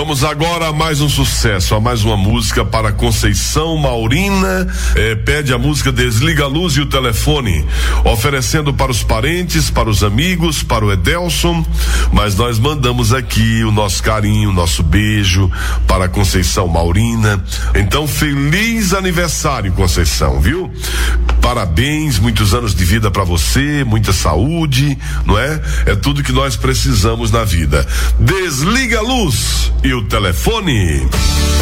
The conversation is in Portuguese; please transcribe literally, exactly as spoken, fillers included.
Vamos agora a mais um sucesso, a mais uma música para Conceição Maurina, eh, pede a música Desliga a Luz e o Telefone, oferecendo para os parentes, para os amigos, para o Edelson, mas nós mandamos aqui o nosso carinho, o nosso beijo para Conceição Maurina. Então, feliz aniversário, Conceição, viu? Parabéns, muitos anos de vida para você, muita saúde, não é? É tudo que nós precisamos na vida. Desliga a luz e o telefone.